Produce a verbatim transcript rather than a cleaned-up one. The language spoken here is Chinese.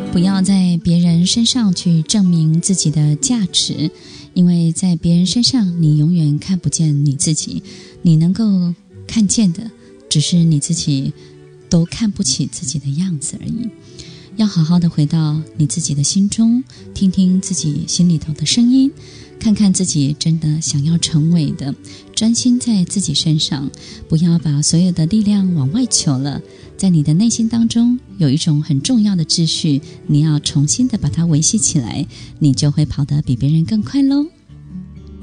不要在别人身上去证明自己的价值，因为在别人身上你永远看不见你自己，你能够看见的只是你自己都看不起自己的样子而已。要好好的回到你自己的心中，听听自己心里头的声音，看看自己真的想要成为的，专心在自己身上，不要把所有的力量往外求了。在你的内心当中有一种很重要的秩序，你要重新的把它维系起来，你就会跑得比别人更快咯。